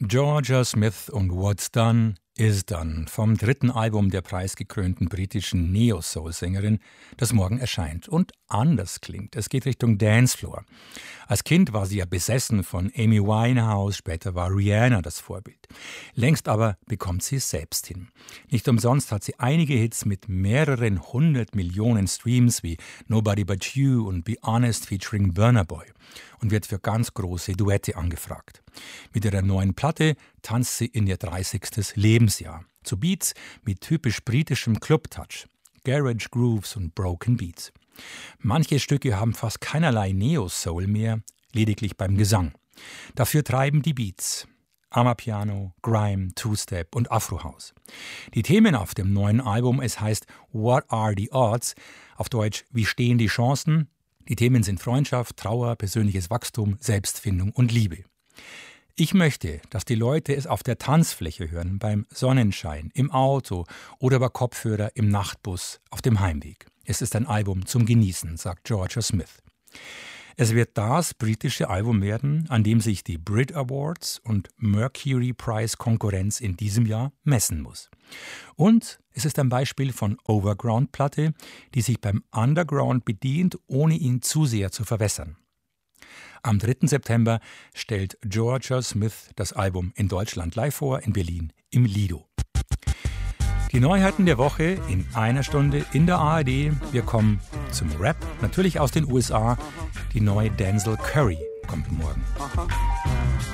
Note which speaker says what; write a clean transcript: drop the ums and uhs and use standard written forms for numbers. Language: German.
Speaker 1: Georgia Smith und What's Done is Done vom dritten Album der preisgekrönten britischen Neo-Soul-Sängerin, das morgen erscheint und anders klingt. Es geht Richtung Dancefloor. Als Kind war sie ja besessen von Amy Winehouse, später war Rihanna das Vorbild. Längst aber bekommt sie es selbst hin. Nicht umsonst hat sie einige Hits mit mehreren 100 Millionen Streams wie Nobody But You und Be Honest featuring Burna Boy und wird für ganz große Duette angefragt. Mit ihrer neuen Platte tanzt sie in ihr 30. Lebensjahr. Zu Beats mit typisch britischem Club-Touch, Garage Grooves und Broken Beats. Manche Stücke haben fast keinerlei Neo-Soul mehr, lediglich beim Gesang. Dafür treiben die Beats. Amapiano, Grime, Two-Step und Afro-House. Die Themen auf dem neuen Album, es heißt What Are the Odds? Auf Deutsch, wie stehen die Chancen? Die Themen sind Freundschaft, Trauer, persönliches Wachstum, Selbstfindung und Liebe. Ich möchte, dass die Leute es auf der Tanzfläche hören, beim Sonnenschein, im Auto oder über Kopfhörer im Nachtbus auf dem Heimweg. Es ist ein Album zum Genießen, sagt Georgia Smith. Es wird das britische Album werden, an dem sich die Brit Awards und Mercury Prize Konkurrenz in diesem Jahr messen muss. Und es ist ein Beispiel von Overground-Platte, die sich beim Underground bedient, ohne ihn zu sehr zu verwässern. Am 3. September stellt Georgia Smith das Album in Deutschland live vor, in Berlin im Lido. Die Neuheiten der Woche in einer Stunde in der ARD. Wir kommen zum Rap, natürlich aus den USA. Die neue Denzel Curry kommt morgen.